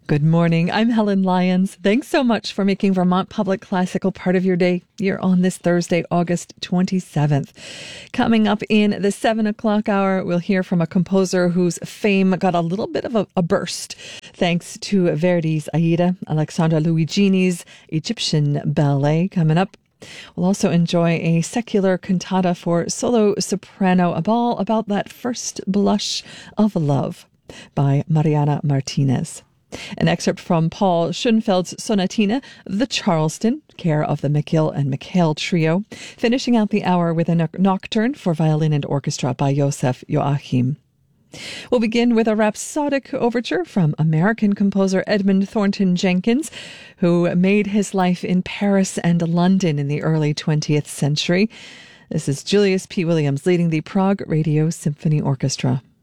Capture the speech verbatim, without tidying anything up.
Good morning. I'm Helen Lyons. Thanks so much for making Vermont Public Classical part of your day here on this Thursday, August twenty-seventh. Coming up in the seven o'clock hour, we'll hear from a composer whose fame got a little bit of a, a burst thanks to Verdi's Aida, Alexandra Luigini's Egyptian Ballet coming up. We'll also enjoy a secular cantata for solo soprano, all about that first blush of love by Mariana Martinez. An excerpt from Paul Schoenfeld's Sonatina, The Charleston, care of the McGill and McHale Trio, finishing out the hour with a nocturne for violin and orchestra by Joseph Joachim. We'll begin with a rhapsodic overture from American composer Edmund Thornton Jenkins, who made his life in Paris and London in the early twentieth century. This is Julius P. Williams leading the Prague Radio Symphony Orchestra.